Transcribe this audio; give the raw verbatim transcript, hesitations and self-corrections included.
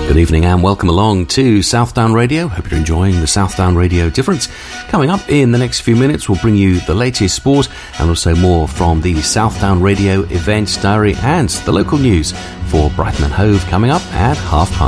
Good evening and welcome along to Southdown Radio. Hope you're enjoying the Southdown Radio Difference. Coming up in the next few minutes, we'll bring you the latest sport and also more from the Southdown Radio events diary and the local news for Brighton and Hove coming up at half past.